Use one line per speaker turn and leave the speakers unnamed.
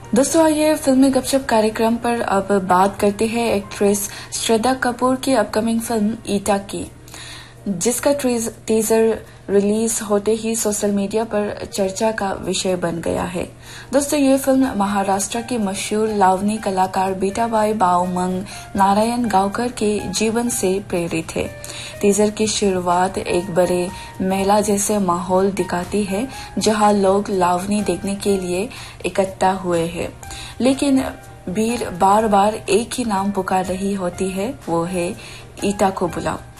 दोस्तों आइए फिल्मी गपशप कार्यक्रम पर अब बात करते हैं एक्ट्रेस श्रद्धा कपूर की अपकमिंग फिल्म ईटा की, जिसका टीजर रिलीज होते ही सोशल मीडिया पर चर्चा का विषय बन गया है। दोस्तों ये फिल्म महाराष्ट्र के मशहूर लावनी कलाकार बीटाबाई बाऊमंग नारायण गांवकर के जीवन से प्रेरित है। टीजर की शुरुआत एक बड़े मेला जैसे माहौल दिखाती है, जहां लोग लावनी देखने के लिए इकट्ठा हुए हैं, लेकिन भीड़ बार बार एक ही नाम पुकार रही होती है, वो है ईटा को बुलाओ।